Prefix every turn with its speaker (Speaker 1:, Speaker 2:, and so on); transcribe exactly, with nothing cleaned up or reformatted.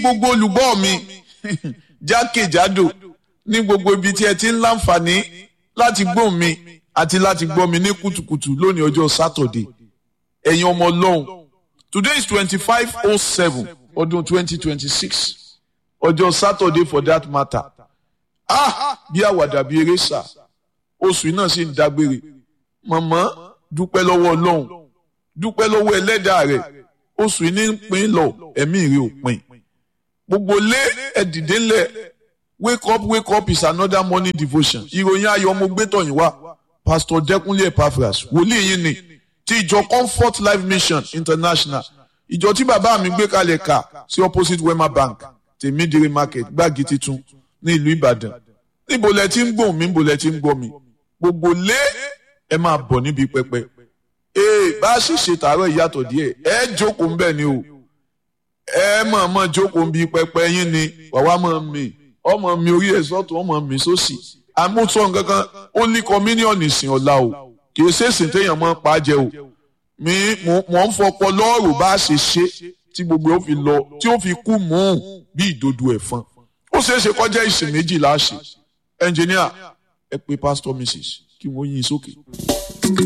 Speaker 1: gbogbo olùgbọ́ mi jákèjádò ní gbogbo ibi tí ẹ ti ń láǹfààní láti gbọ́ mi àti láti gbọ́ mi ní kùtùkùtù lónìí ọjọ́ Saturday. Ẹ̀yin ọmọ Ọlọ́run, today is twenty-five oh seven ọdún twenty twenty-six, ọjọ́ Saturday for that matter. Ah, bí àwàdà bí eré sà, oṣù náà sì ń dágbére. Màmá, dúpẹ́ lọ́wọ́ Ọlọ́run, dúpẹ́ lọ́wọ́ ẹlẹ́dàá rẹ̀, oṣù yìí ní ń pín lọ, ẹ̀mí rẹ̀ ò pín. Gbogbo lé ẹ dìde ńlẹ̀, wake up wake up is another morning devotion. Ìròyìn ayọ̀ mo gbé tọ̀yìn wá, Pastor Dẹ́kunlé Epaphras, wòlíì yín ni, ti ìjọ Comfort Life Mission International, ìjọ tí bàbá mi gbé kalẹ̀ kà sí opposite Wema Bank, Tèmídìrí Market, Gbági Titun ní ìlú Ìbàdàn. Níbo lẹ ti ń gbóhùn mi, níbo lẹ ti ń gbọ́ mi. Gbogbo lé ẹ máa bọ̀ níbi pẹpẹ. Ee, bá a sì ṣe tààrọ̀ ìyàtọ̀ díẹ̀, ẹ jókòó ń bẹ̀ ni o. Ẹ mọ̀ mọ̀ jókòó ń bi pẹpẹ yín ni, wàwá mọ̀ mi, ọmọ mi orí ẹ̀ sọ́tún, ọmọ mi sósì. Àmúṣọ nǹkankan, ó ní communion ìsìn ọ̀la o. Kì í ṣèṣìn téèyàn máa ń pa á jẹ o. Mi mò ń fọpọ lọ́rùn bá a ṣe ṣe tí gbogbo ó fi lọ, tí ó fi kú mú bí ìdodo ẹ̀fọn. Ó ṣeé ṣe kọjá ìsìn méjì láṣẹ. Ẹnjìníà, ẹ pe Pastor Missus kí wọ́n yín sókè.